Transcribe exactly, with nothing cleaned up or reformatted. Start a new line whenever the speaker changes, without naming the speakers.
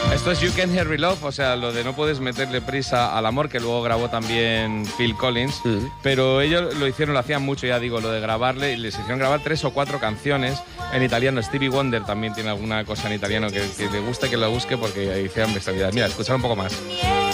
Esto es You Can't Hurry Love, o sea, lo de no puedes meterle prisa al amor, que luego grabó también Phil Collins, mm. pero ellos lo hicieron, lo hacían mucho, ya digo, lo de grabarle, y les hicieron grabar tres o cuatro canciones en italiano. Stevie Wonder también tiene alguna cosa en italiano que, que le guste que lo busque porque hicieron bestialidad. Mira, escuchar un poco más.